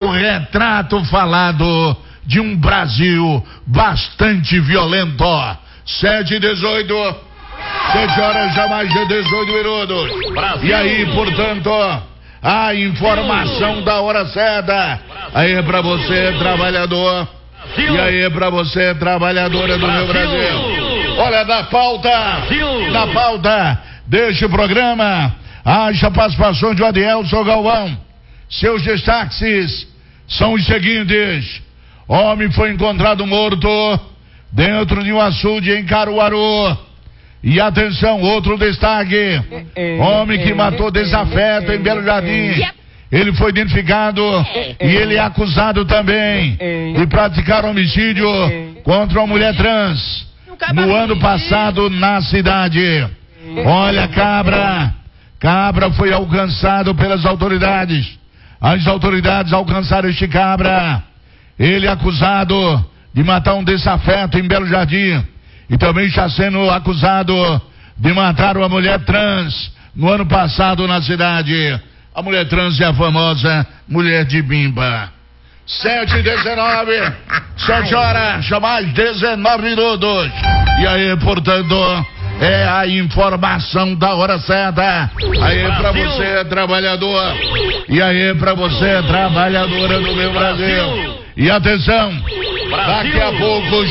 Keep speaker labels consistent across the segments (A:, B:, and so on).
A: o retrato falado de um Brasil bastante violento. 7h18, 7 horas já mais de 18 minutos. Brasil. E aí, portanto, a informação da hora certa. Aí pra você, trabalhador. Brasil. E aí pra você, trabalhadora do meu Brasil. Olha, na pauta deste programa, haja participação de Adelson Galvão. Seus destaques são os seguintes: homem foi encontrado morto dentro de um açude em Caruaru. E atenção, outro destaque: homem que matou desafeto em Belo Jardim. Ele foi identificado e ele é acusado também de praticar homicídio contra uma mulher trans no ano passado na cidade. Olha, Cabra foi alcançado pelas autoridades. As autoridades alcançaram este Cabra. Ele é acusado de matar um desafeto em Belo Jardim. E também está sendo acusado de matar uma mulher trans no ano passado na cidade. A mulher trans é a famosa mulher de Bimba. 7h19, 7 horas, já mais 19 minutos. E aí, portanto, é a informação da hora certa. Aí pra você, trabalhador. E aí pra você, trabalhadora do meu Brasil. E atenção, daqui a pouco,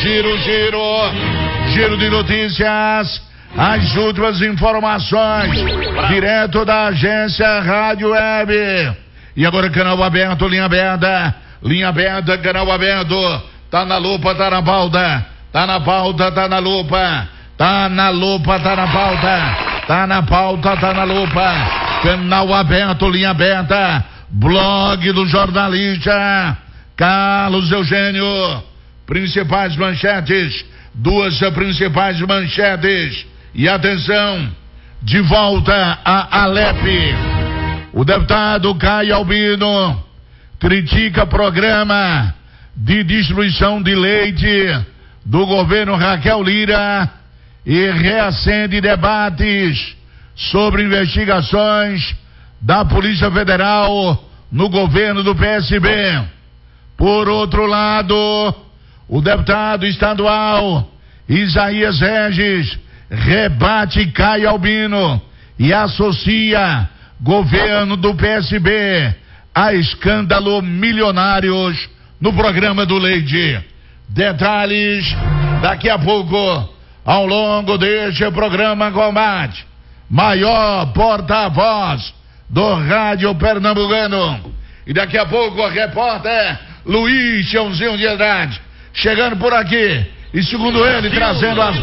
A: giro de notícias. As últimas informações, direto da agência Rádio Web. E agora, canal aberto, linha aberta, canal aberto. Tá na lupa, tá na pauta. Tá na pauta, tá na lupa. Tá na lupa, tá na pauta. Tá na pauta, tá na lupa. Canal aberto, linha aberta. Blog do jornalista Carlos Eugênio. Principais manchetes. Duas principais manchetes. E atenção, de volta a Alep. O deputado Caio Albino critica programa de distribuição de leite do governo Raquel Lira e reacende debates sobre investigações da Polícia Federal no governo do PSB. Por outro lado, o deputado estadual Isaías Regis rebate Caio Albino e associa governo do PSB a escândalo milionários no programa do leite. Detalhes daqui a pouco ao longo deste programa Combate. Maior porta-voz do rádio pernambucano. E daqui a pouco o repórter Luiz Chãozinho de Andrade chegando por aqui. E segundo ele, trazendo as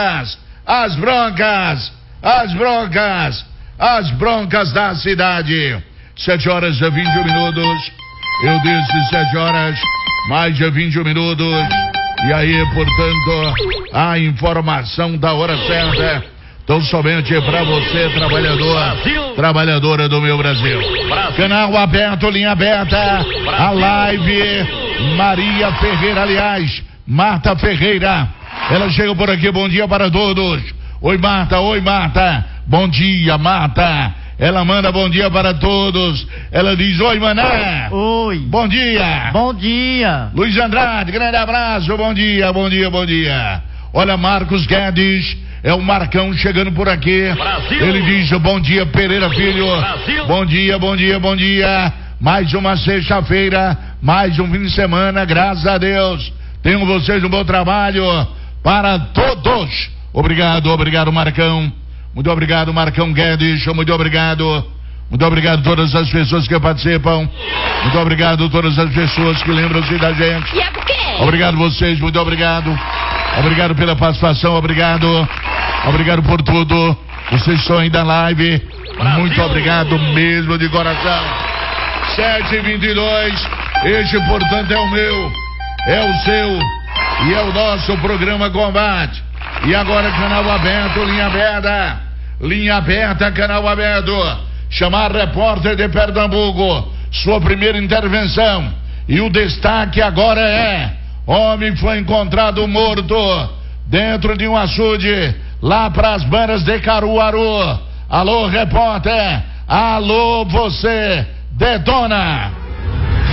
A: broncas da cidade. 7 horas e 21 minutos. Eu disse 7 horas, mais de 21 minutos. E aí, portanto, a informação da hora certa. Então, somente para você, trabalhadora do meu Brasil. Canal aberto, linha aberta. A live Maria Ferreira, aliás, Marta Ferreira. Ela chega por aqui, bom dia para todos. Oi, Marta. Bom dia, Marta. Ela manda bom dia para todos. Ela diz, oi, Mané.
B: Oi.
A: Bom dia.
B: Bom dia.
A: Luiz Andrade, grande abraço, bom dia. Olha, Marcos Guedes, é o Marcão chegando por aqui. Brasil. Ele diz, bom dia, Pereira Filho. Brasil. Bom dia. Mais uma sexta-feira, mais um fim de semana, graças a Deus. Tenham vocês um bom trabalho para todos. Obrigado, Marcão. Muito obrigado, Marcão Guedes. Muito obrigado a todas as pessoas que participam. Muito obrigado a todas as pessoas que lembram-se da gente.
C: E é por quê?
A: Obrigado vocês, muito obrigado. Obrigado pela participação, obrigado por tudo. Vocês estão aí na live. Brasil. Muito obrigado mesmo de coração. 7h22. Este, portanto, é o meu, é o seu e é o nosso programa Combate. E agora, canal aberto, linha aberta, canal aberto. Chamar repórter de Pernambuco, sua primeira intervenção. E o destaque agora é: homem foi encontrado morto dentro de um açude lá para as bandas de Caruaru. Alô, repórter. Alô, você. Detona.